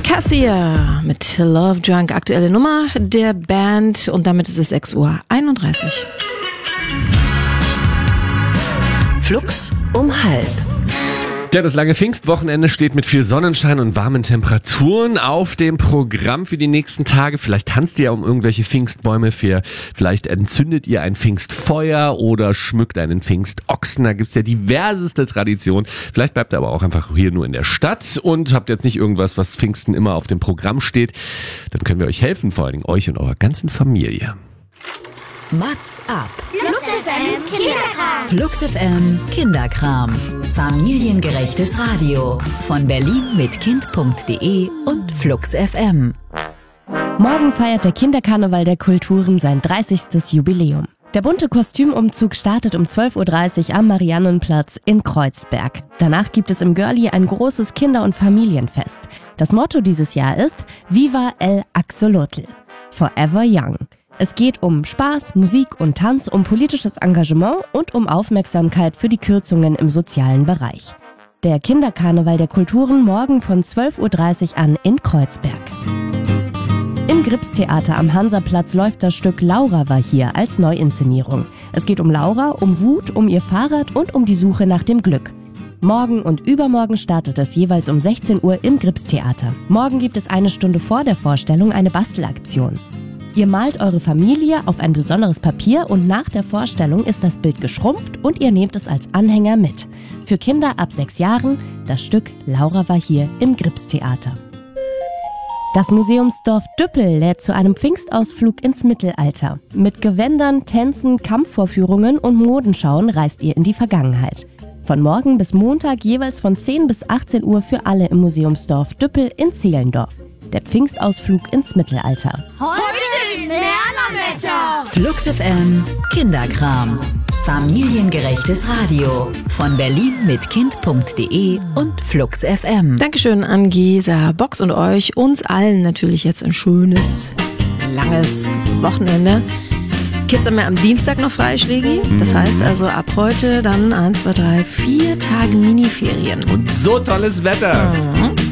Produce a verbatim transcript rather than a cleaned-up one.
Cassia mit Love Drunk, aktuelle Nummer der Band, und damit ist es sechs Uhr einunddreißig. Flux um halb. Ja, das lange Pfingstwochenende steht mit viel Sonnenschein und warmen Temperaturen auf dem Programm für die nächsten Tage. Vielleicht tanzt ihr um irgendwelche Pfingstbäume, für, vielleicht entzündet ihr ein Pfingstfeuer oder schmückt einen Pfingstochsen. Da gibt's ja diverseste Traditionen. Vielleicht bleibt ihr aber auch einfach hier nur in der Stadt und habt jetzt nicht irgendwas, was Pfingsten immer auf dem Programm steht. Dann können wir euch helfen, vor allen Dingen euch und eurer ganzen Familie. Mats ab. Flux F M Kinderkram. Flux F M Kinderkram. Familiengerechtes Radio. Von Berlin mit Kind punkt de und Flux F M. Morgen feiert der Kinderkarneval der Kulturen sein dreißigstes Jubiläum. Der bunte Kostümumzug startet um zwölf Uhr dreißig am Mariannenplatz in Kreuzberg. Danach gibt es im Görli ein großes Kinder- und Familienfest. Das Motto dieses Jahr ist Viva el Axolotl. Forever Young. Es geht um Spaß, Musik und Tanz, um politisches Engagement und um Aufmerksamkeit für die Kürzungen im sozialen Bereich. Der Kinderkarneval der Kulturen morgen von zwölf Uhr dreißig an in Kreuzberg. Im Gripstheater am Hansaplatz läuft das Stück Laura war hier als Neuinszenierung. Es geht um Laura, um Wut, um ihr Fahrrad und um die Suche nach dem Glück. Morgen und übermorgen startet es jeweils um sechzehn Uhr im Gripstheater. Morgen gibt es eine Stunde vor der Vorstellung eine Bastelaktion. Ihr malt eure Familie auf ein besonderes Papier und nach der Vorstellung ist das Bild geschrumpft und ihr nehmt es als Anhänger mit. Für Kinder ab sechs Jahren das Stück Laura war hier im Gripstheater. Das Museumsdorf Düppel lädt zu einem Pfingstausflug ins Mittelalter. Mit Gewändern, Tänzen, Kampfvorführungen und Modenschauen reist ihr in die Vergangenheit. Von morgen bis Montag jeweils von zehn bis achtzehn Uhr für alle im Museumsdorf Düppel in Zehlendorf. Der Pfingstausflug ins Mittelalter. Heute ist Lernerwetter. Flux F M Kinderkram. Familiengerechtes Radio. Von Berlin mit Kind punkt de und Flux F M. Dankeschön an Gesa Box und euch, uns allen natürlich jetzt ein schönes, langes Wochenende. Kids haben ja am Dienstag noch frei, Schlägi. Das heißt also ab heute dann eins, zwei, drei, vier Tage Miniferien. Und so tolles Wetter. Mhm.